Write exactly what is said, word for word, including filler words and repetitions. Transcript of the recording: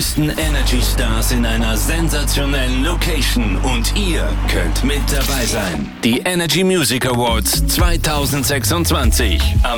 größten Energy Stars in einer sensationellen Location und ihr könnt mit dabei sein. Die Energy Music Awards zwanzig sechsundzwanzig am